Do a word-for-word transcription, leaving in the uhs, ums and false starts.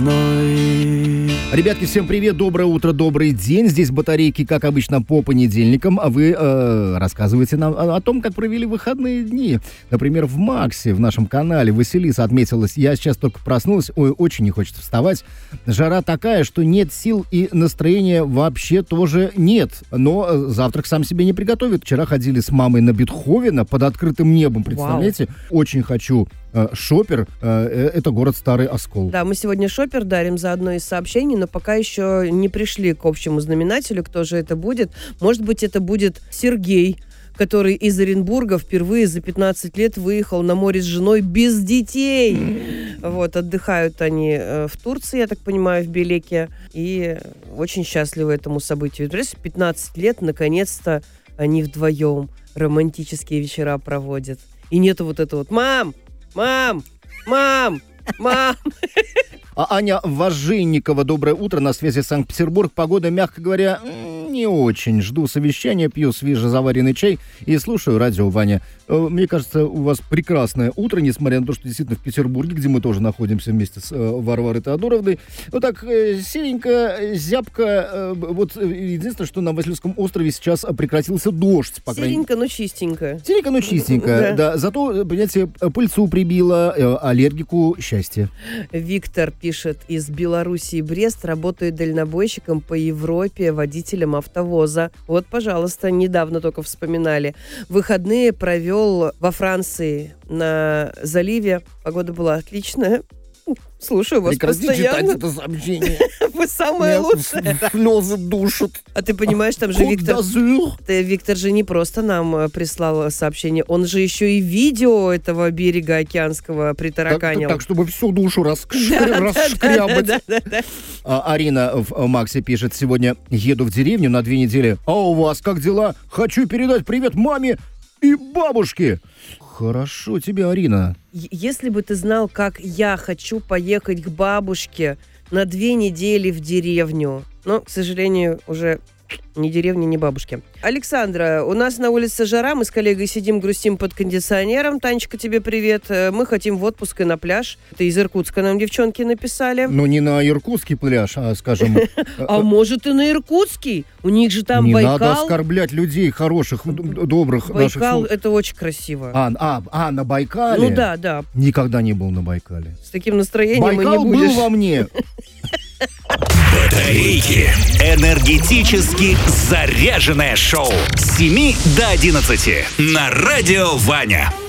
Ребятки, всем привет, доброе утро, добрый день. Здесь батарейки, как обычно, по понедельникам. А вы э, рассказываете нам о, о том, как провели выходные дни. Например, в Максе, в нашем канале, Василиса отметилась. Я сейчас только проснулась, ой, очень не хочется вставать. Жара такая, что нет сил и настроения вообще тоже нет. Но э, завтрак сам себе не приготовит. Вчера ходили с мамой на Бетховена под открытым небом, представляете? Вау. Очень хочу... Шопер — это город Старый Оскол. Да, мы сегодня шопер дарим за одно из сообщений, но пока еще не пришли к общему знаменателю, кто же это будет. Может быть, это будет Сергей, который из Оренбурга впервые за пятнадцать лет выехал на море с женой без детей. Вот, отдыхают они в Турции, я так понимаю, в Белеке, и очень счастливы этому событию. пятнадцать лет, наконец-то, они вдвоем романтические вечера проводят. И нету вот этого вот «Мам! Мам! Мам! Мам!» А Аня Важенникова, доброе утро, на связи Санкт-Петербург. Погода, мягко говоря, не очень. Жду совещания, пью свежезаваренный чай и слушаю радио, Ваня. Мне кажется, у вас прекрасное утро, несмотря на то, что действительно в Петербурге, где мы тоже находимся вместе с Варварой Теодоровной. Вот так серенько, зябко. Вот единственное, что на Васильевском острове сейчас прекратился дождь. По крайней... Серенько, но чистенько. Серенько, но чистенько, да. Зато, понимаете, пыльцу прибило, аллергику счастье. Виктор пишет, из Белоруссии Брест, работает дальнобойщиком по Европе, водителем автовоза. Вот, пожалуйста, недавно только вспоминали. Выходные провел во Франции на заливе. Погода была отличная. Слушаю вас Прекрати постоянно. читать это сообщение. Вы самое лучшее. Слезы душат. А ты понимаешь, там же Виктор... Ты, Виктор же не просто нам прислал сообщение, он же еще и видео этого берега океанского притараканил. Так, так, чтобы всю душу расшкрябать. Арина в Максе пишет, сегодня еду в деревню на две недели. А у вас как дела? Хочу передать привет маме и бабушке. Хорошо тебе, Арина. Если бы ты знал, как я хочу поехать к бабушке на две недели в деревню. Но, к сожалению, уже ни деревни, ни бабушки. Александра, у нас на улице жара, мы с коллегой сидим, грустим под кондиционером. Танечка, тебе привет. Мы хотим в отпуск и на пляж. Это из Иркутска нам девчонки написали. Ну, не на иркутский пляж, а, скажем... А может и на иркутский? У них же там Байкал. Не надо оскорблять людей хороших, добрых наших... Байкал — это очень красиво. А, а, а, на Байкале? Ну да, да. Никогда не был на Байкале. С таким настроением и не будешь. Байкал был во мне. Батарейки. Энергетически заряженное шоу с семи до одиннадцати на Радио Ваня.